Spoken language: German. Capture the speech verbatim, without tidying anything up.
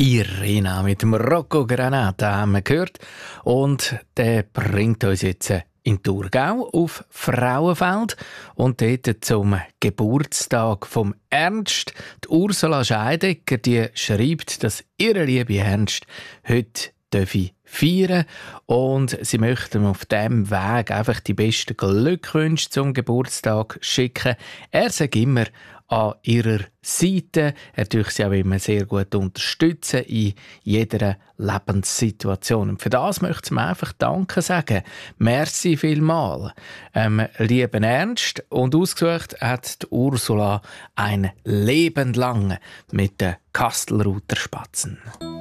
Irina mit dem Rocco Granata haben wir gehört. Und der bringt uns jetzt in Thurgau auf Frauenfeld. Und dort zum Geburtstag vom Ernst. Die Ursula Scheidegger, die schreibt, dass ihre liebe Ernst heute dürfe feiern und sie möchten auf diesem Weg einfach die besten Glückwünsche zum Geburtstag schicken. Er sagt immer an ihrer Seite. Er tut sie auch immer sehr gut unterstützen in jeder Lebenssituation. Und für das möchte ich mir einfach Danke sagen. Merci vielmals, ähm, lieben Ernst. Und ausgesucht hat die Ursula ein Leben lang mit den Kastelruther Spatzen.